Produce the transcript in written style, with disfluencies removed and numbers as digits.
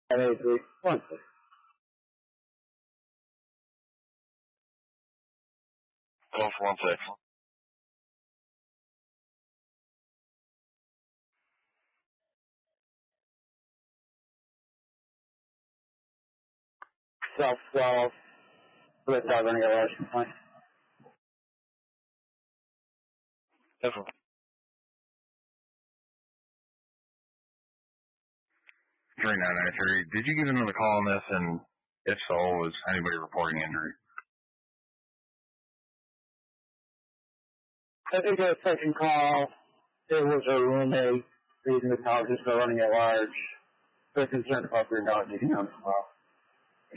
583 1 6. Golf 1 6. South 12. With running a large complaint. 3993. Did you give another call on this? And if so, was anybody reporting injury? I think the second call, it was a roommate reading the colleges for running at large. They're concerned about their dog getting on as well.